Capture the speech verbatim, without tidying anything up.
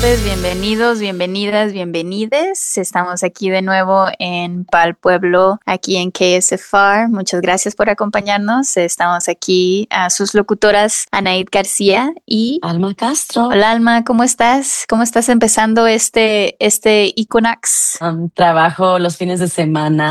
tardes, bienvenidos, bienvenidas, bienvenides. Estamos aquí de nuevo en Pal Pueblo, aquí en K S F R. Muchas gracias por acompañarnos. Estamos aquí a sus locutoras Anaid García y Alma Castro. Hola Alma, ¿cómo estás? ¿Cómo estás empezando este, este Equinox? Um, trabajo los fines de semana